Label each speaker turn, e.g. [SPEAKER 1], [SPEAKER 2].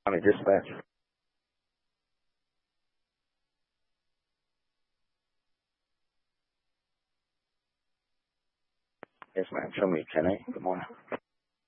[SPEAKER 1] County Dispatch. Yes, ma'am. Show me 10-8. Good morning.